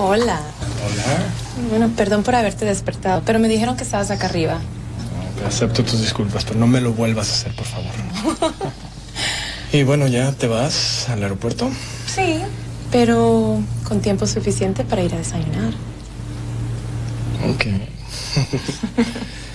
Hola. Hola. Bueno, perdón por haberte despertado, pero me dijeron que estabas acá arriba. No, acepto tus disculpas, pero no me lo vuelvas a hacer, por favor. Y bueno, ¿ya te vas al aeropuerto? Sí, pero con tiempo suficiente para ir a desayunar. Ok.